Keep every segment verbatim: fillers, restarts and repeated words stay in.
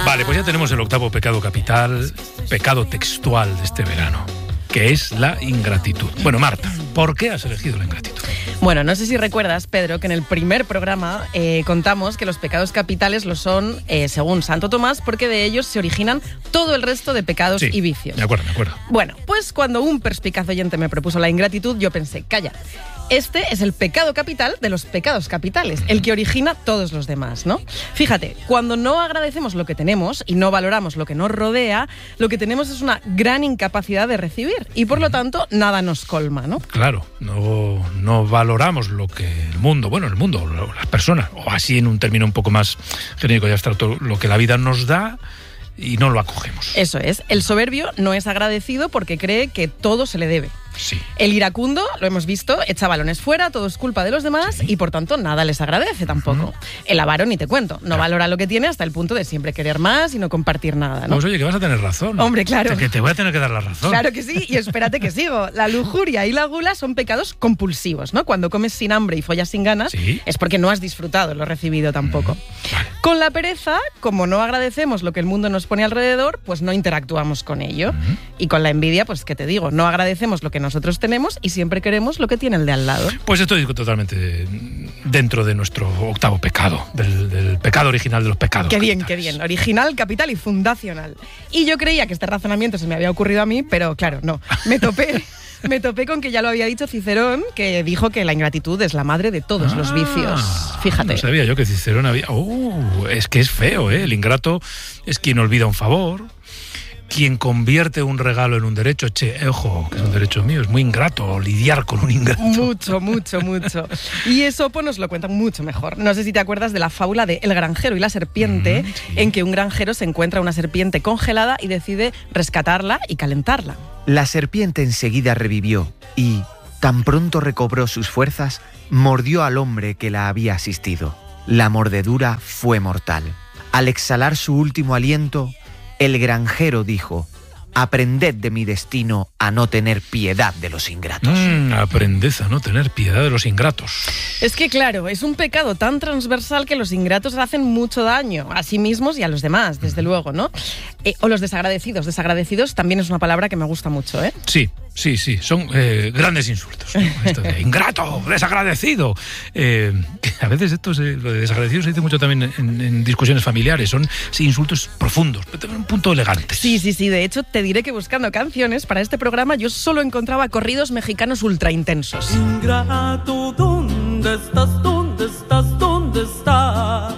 Vale, pues ya tenemos el octavo pecado capital, pecado textual de este verano, que es la ingratitud. Bueno, Marta, ¿por qué has elegido la ingratitud? Bueno, no sé si recuerdas, Pedro, que en el primer programa eh, contamos que los pecados capitales lo son, eh, según Santo Tomás, porque de ellos se originan todo el resto de pecados Sí, y vicios. me acuerdo, me acuerdo. Bueno, pues cuando un perspicaz oyente me propuso la ingratitud, yo pensé, calla, este es el pecado capital de los pecados capitales, el que origina todos los demás, ¿no? Fíjate, cuando no agradecemos lo que tenemos y no valoramos lo que nos rodea, lo que tenemos es una gran incapacidad de recibir y por lo tanto nada nos colma, ¿no? Claro, no, no valoramos lo que el mundo, bueno, el mundo, las personas, o así en un término un poco más genérico y abstracto, lo que la vida nos da y no lo acogemos. Eso es, el soberbio no es agradecido porque cree que todo se le debe. Sí. El iracundo, lo hemos visto, echa balones fuera, todo es culpa de los demás Sí. y por tanto nada les agradece tampoco. Uh-huh. El avaro ni te cuento, no claro. valora lo que tiene hasta el punto de siempre querer más y no compartir nada, ¿no? Pues oye, que vas a tener razón. Hombre, claro. Que te voy a tener que dar la razón. Claro que sí, y espérate que sigo. La lujuria y la gula son pecados compulsivos, ¿no? Cuando comes sin hambre y follas sin ganas, ¿Sí? es porque no has disfrutado lo recibido tampoco. Mm, vale. Con la pereza, como no agradecemos lo que el mundo nos pone alrededor, pues no interactuamos con ello. Mm. Y con la envidia, pues qué te digo, no agradecemos lo que nosotros tenemos y siempre queremos lo que tiene el de al lado. Pues estoy totalmente dentro de nuestro octavo pecado, del, del pecado original de los pecados. Qué bien, capitales. qué bien. Original, capital y fundacional. Y yo creía que este razonamiento se me había ocurrido a mí, pero claro, no. Me topé... Me topé con que ya lo había dicho Cicerón, que dijo que la ingratitud es la madre de todos ah, los vicios. Fíjate. No sabía yo que Cicerón había... Oh, es que es feo, ¿eh? El ingrato es quien olvida un favor, quien convierte un regalo en un derecho. Che, eh, ojo, que es un derecho mío, es muy ingrato lidiar con un ingrato. Mucho, mucho, mucho. Y Esopo nos lo cuenta mucho mejor. No sé si te acuerdas de la fábula de El granjero y la serpiente, Mm, sí. en que un granjero se encuentra una serpiente congelada y decide rescatarla y calentarla. La serpiente enseguida revivió y, tan pronto recobró sus fuerzas, mordió al hombre que la había asistido. La mordedura fue mortal. Al exhalar su último aliento, el granjero dijo: «Aprended de mi destino a no tener piedad de los ingratos». Mm, aprended a no tener piedad de los ingratos. Es que claro, es un pecado tan transversal que los ingratos hacen mucho daño a sí mismos y a los demás, desde luego, ¿no? Eh, o los desagradecidos. Desagradecidos también es una palabra que me gusta mucho, ¿eh? Sí, sí, sí, son eh, grandes insultos, ¿no? Esto de ingrato, desagradecido. Eh, a veces esto se, lo de desagradecido se dice mucho también en, en discusiones familiares. Son sí, insultos profundos, pero también un punto elegante. Sí, sí, sí. De hecho, te diré que buscando canciones para este programa yo solo encontraba corridos mexicanos ultra intensos. Ingrato, ¿dónde estás? ¿Dónde estás? ¿Dónde estás?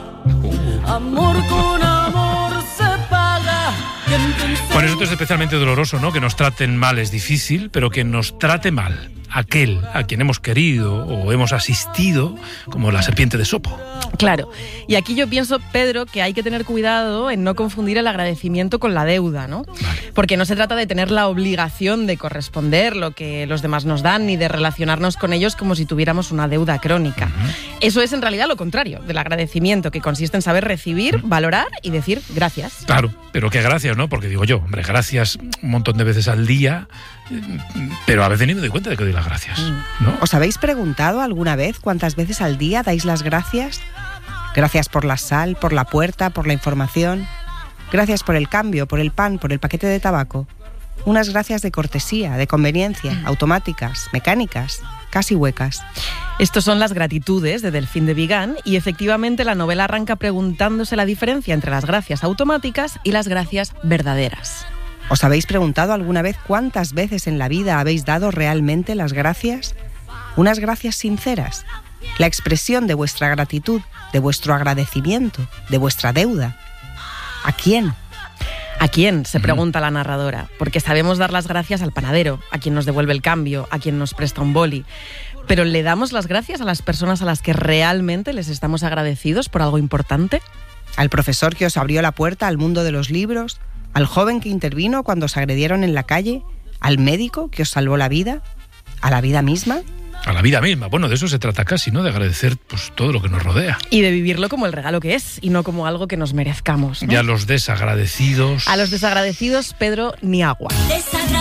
Amor con amor se paga. ¿Quién te enseñó? Por eso esto es especialmente doloroso, ¿no? Que nos traten mal es difícil, pero que nos trate mal aquel a quien hemos querido o hemos asistido, como la serpiente de Esopo. Claro. Y aquí yo pienso, Pedro, que hay que tener cuidado en no confundir el agradecimiento con la deuda, ¿no? Vale. Porque no se trata de tener la obligación de corresponder lo que los demás nos dan ni de relacionarnos con ellos como si tuviéramos una deuda crónica. Uh-huh. Eso es en realidad lo contrario del agradecimiento, que consiste en saber recibir, uh-huh. valorar y decir gracias. Claro, pero qué gracias, ¿no? Porque digo yo, hombre, gracias un montón de veces al día, pero a veces ni me doy cuenta de que doy las gracias, ¿no? ¿Os habéis preguntado alguna vez cuántas veces al día dais las gracias? Gracias por la sal, por la puerta, por la información. Gracias por el cambio, por el pan, por el paquete de tabaco. Unas gracias de cortesía, de conveniencia, automáticas, mecánicas, casi huecas. Estos son las gratitudes de Delfín de Vigan y efectivamente la novela arranca preguntándose la diferencia entre las gracias automáticas y las gracias verdaderas. ¿Os habéis preguntado alguna vez cuántas veces en la vida habéis dado realmente las gracias? Unas gracias sinceras, la expresión de vuestra gratitud, de vuestro agradecimiento, de vuestra deuda. ¿A quién? ¿A quién?, se pregunta la narradora, porque sabemos dar las gracias al panadero, a quien nos devuelve el cambio, a quien nos presta un boli. Pero ¿le damos las gracias a las personas a las que realmente les estamos agradecidos por algo importante? ¿Al profesor que os abrió la puerta al mundo de los libros? ¿Al joven que intervino cuando os agredieron en la calle? ¿Al médico que os salvó la vida? ¿A la vida misma? A la vida misma. Bueno, de eso se trata casi, ¿no? De agradecer pues, todo lo que nos rodea. Y de vivirlo como el regalo que es y no como algo que nos merezcamos, ¿no? Y a los desagradecidos... A los desagradecidos, Pedro, ni agua.